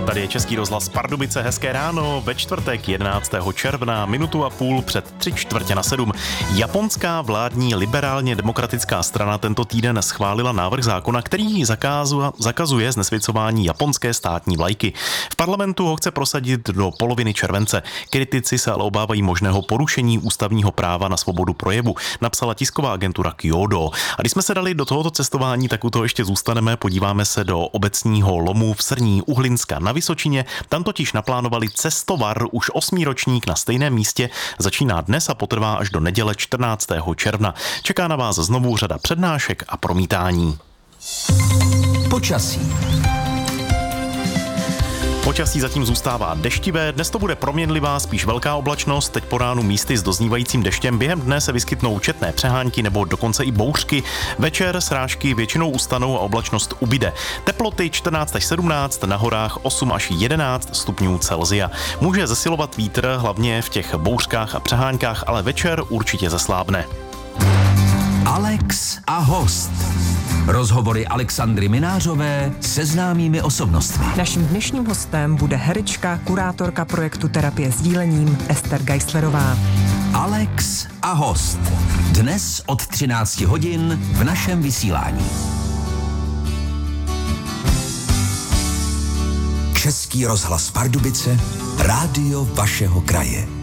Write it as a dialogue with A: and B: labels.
A: Tady je Český rozhlas Pardubice, hezké ráno, ve čtvrtek 11. června, minutu a půl před 6:45. Japonská vládní liberálně demokratická strana tento týden schválila návrh zákona, který zakazuje znesvěcování japonské státní vlajky. V parlamentu ho chce prosadit do poloviny července. Kritici se ale obávají možného porušení ústavního práva na svobodu projevu, napsala tisková agentura Kyodo. A když jsme se dali do tohoto cestování, tak u toho ještě zůstaneme, podíváme se do obecního lomu v Srní u Hlinska na Vysočině. Tam totiž naplánovali cestovar, už 8. ročník na stejném místě, začíná dnes a potrvá až do neděle 14. června. Čeká na vás znovu řada přednášek a promítání.
B: Počasí.
A: Počasí zatím zůstává deštivé, dnes to bude proměnlivá, spíš velká oblačnost, teď po ránu místy s doznívajícím deštěm, během dne se vyskytnou četné přehánky nebo dokonce i bouřky, večer srážky většinou ustanou a oblačnost ubyde. Teploty 14 až 17, na horách 8 až 11 stupňů Celsia. Může zesilovat vítr, hlavně v těch bouřkách a přehánkách, ale večer určitě zeslábne.
B: Alex a host. Rozhovory Alexandry Minářové se známými osobnostmi.
C: Naším dnešním hostem bude herečka, kurátorka projektu Terapie sdílením Ester Geislerová.
B: Alex a host. Dnes od 13 hodin v našem vysílání. Český rozhlas Pardubice, rádio vašeho kraje.